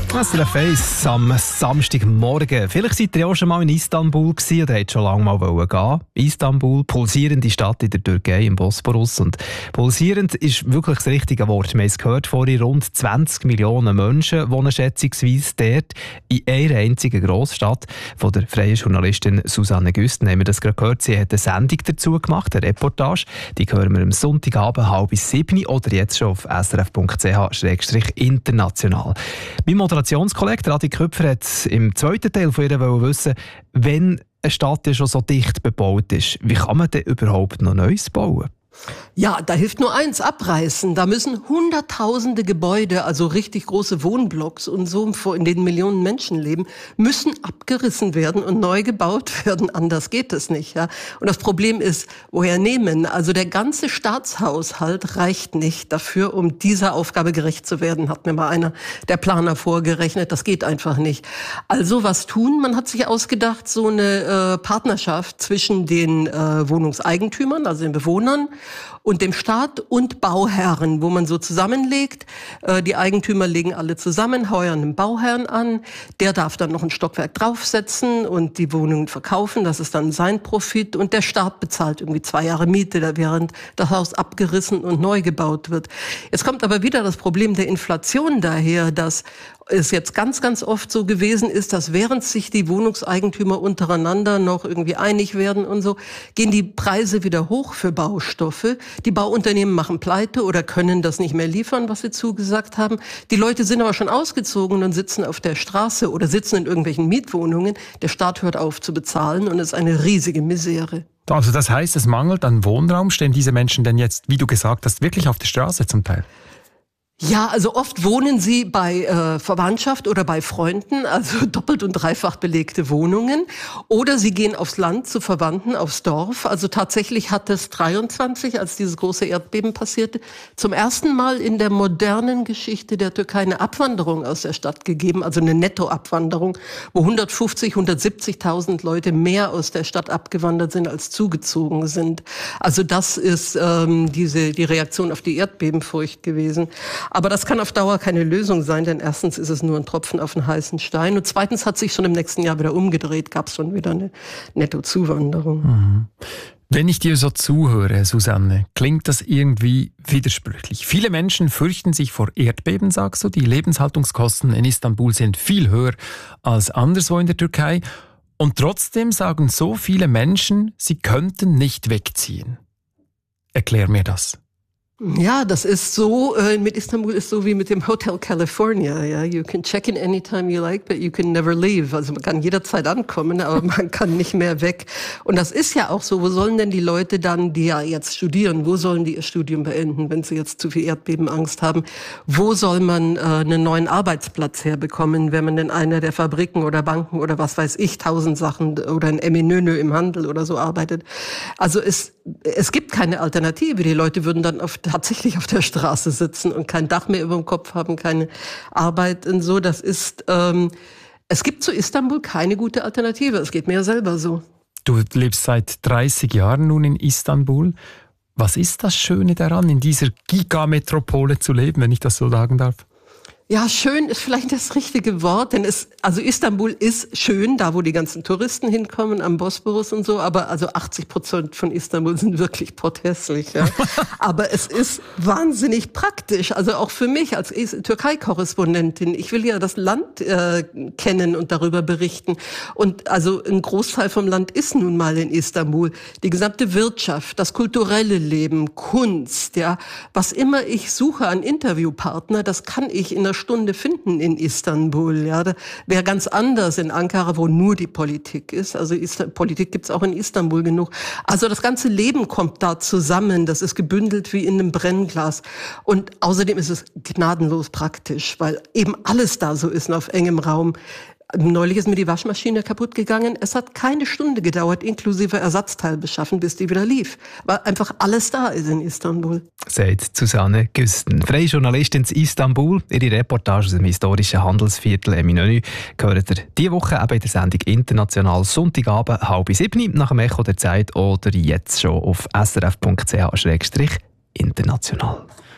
SRF 1 am Samstagmorgen. Vielleicht seid ihr ja auch schon mal in Istanbul gewesen oder habt schon lange mal gehen. Istanbul, pulsierende Stadt in der Türkei, im Bosporus. Und pulsierend ist wirklich das richtige Wort. Wir haben es gehört vorhin, rund 20 Millionen Menschen wohnen schätzungsweise dort in einer einzigen Grossstadt. Von der freien Journalistin Susanne Güsten haben wir das gerade gehört. Sie hat eine Sendung dazu gemacht, eine Reportage. Die hören wir am Sonntagabend 6:30 oder jetzt schon auf srf.ch/international. Mein Moderationskollege Adi Köpfer hat im zweiten Teil von ihr wissen, wenn eine Stadt ja schon so dicht bebaut ist, wie kann man denn überhaupt noch Neues bauen? Ja, da hilft nur eins, abreißen. Da müssen hunderttausende Gebäude, also richtig große Wohnblocks und so, in denen Millionen Menschen leben, müssen abgerissen werden und neu gebaut werden. Anders geht es nicht. Ja? Und das Problem ist, woher nehmen? Also der ganze Staatshaushalt reicht nicht dafür, um dieser Aufgabe gerecht zu werden, hat mir mal einer der Planer vorgerechnet. Das geht einfach nicht. Also was tun? Man hat sich ausgedacht, so eine Partnerschaft zwischen den Wohnungseigentümern, also den Bewohnern, und dem Staat und Bauherren, wo man so zusammenlegt. Die Eigentümer legen alle zusammen, heuern einen Bauherrn an. Der darf dann noch ein Stockwerk draufsetzen und die Wohnungen verkaufen. Das ist dann sein Profit. Und der Staat bezahlt irgendwie 2 Jahre Miete, während das Haus abgerissen und neu gebaut wird. Jetzt kommt aber wieder das Problem der Inflation daher, dass es jetzt ganz, ganz oft so gewesen ist, dass während sich die Wohnungseigentümer untereinander noch irgendwie einig werden und so, gehen die Preise wieder hoch für Baustoffe. Die Bauunternehmen machen pleite oder können das nicht mehr liefern, was sie zugesagt haben. Die Leute sind aber schon ausgezogen und sitzen auf der Straße oder sitzen in irgendwelchen Mietwohnungen. Der Staat hört auf zu bezahlen und es ist eine riesige Misere. Also das heißt, es mangelt an Wohnraum. Stehen diese Menschen denn jetzt, wie du gesagt hast, wirklich auf der Straße zum Teil? Ja, also oft wohnen sie bei Verwandtschaft oder bei Freunden, also doppelt und dreifach belegte Wohnungen. Oder sie gehen aufs Land zu Verwandten, aufs Dorf. Also tatsächlich hat es 23, als dieses große Erdbeben passierte, zum ersten Mal in der modernen Geschichte der Türkei eine Abwanderung aus der Stadt gegeben, also eine Nettoabwanderung, wo 150.000, 170.000 Leute mehr aus der Stadt abgewandert sind, als zugezogen sind. Also das ist die Reaktion auf die Erdbebenfurcht gewesen. Aber das kann auf Dauer keine Lösung sein, denn erstens ist es nur ein Tropfen auf einen heißen Stein und zweitens hat sich schon im nächsten Jahr wieder umgedreht, gab es schon wieder eine Nettozuwanderung. Mhm. Wenn ich dir so zuhöre, Susanne, klingt das irgendwie widersprüchlich. Viele Menschen fürchten sich vor Erdbeben, sagst du. Die Lebenshaltungskosten in Istanbul sind viel höher als anderswo in der Türkei. Und trotzdem sagen so viele Menschen, sie könnten nicht wegziehen. Erklär mir das. Ja, das ist so, mit Istanbul ist so wie mit dem Hotel California, ja. You can check in anytime you like, but you can never leave. Also man kann jederzeit ankommen, aber man kann nicht mehr weg. Und das ist ja auch so. Wo sollen denn die Leute dann, die ja jetzt studieren, wo sollen die ihr Studium beenden, wenn sie jetzt zu viel Erdbebenangst haben? Wo soll man einen neuen Arbeitsplatz herbekommen, wenn man in einer der Fabriken oder Banken oder was weiß ich, 1000 Sachen oder in Eminönü im Handel oder so arbeitet? Also es gibt keine Alternative. Die Leute würden dann tatsächlich auf der Straße sitzen und kein Dach mehr über dem Kopf haben, keine Arbeit und so. Das ist, es gibt zu Istanbul keine gute Alternative. Es geht mir ja selber so. Du lebst seit 30 Jahren nun in Istanbul. Was ist das Schöne daran, in dieser Gigametropole zu leben, wenn ich das so sagen darf? Ja, schön ist vielleicht das richtige Wort, denn also Istanbul ist schön, da wo die ganzen Touristen hinkommen, am Bosporus und so, aber also 80% von Istanbul sind wirklich potthässlich, ja. Aber es ist wahnsinnig praktisch, also auch für mich als Türkei-Korrespondentin. Ich will ja das Land kennen und darüber berichten. Und also ein Großteil vom Land ist nun mal in Istanbul. Die gesamte Wirtschaft, das kulturelle Leben, Kunst, ja, was immer ich suche an Interviewpartner, das kann ich in einer Stunde finden in Istanbul. Ja, da wäre ganz anders in Ankara, wo nur die Politik ist. Also Politik gibt's auch in Istanbul genug. Also das ganze Leben kommt da zusammen. Das ist gebündelt wie in einem Brennglas. Und außerdem ist es gnadenlos praktisch, weil eben alles da so ist auf engem Raum. Neulich ist mir die Waschmaschine kaputt gegangen. Es hat keine Stunde gedauert, inklusive Ersatzteil beschaffen, bis die wieder lief. Weil einfach alles da ist in Istanbul. Sagt Susanne Güsten, freie Journalistin in Istanbul. Ihre Reportage aus dem historischen Handelsviertel Eminönü gehört ihr diese Woche eben in der Sendung «International» Sonntagabend 6:30 nach dem Echo der Zeit oder jetzt schon auf srf.ch/international.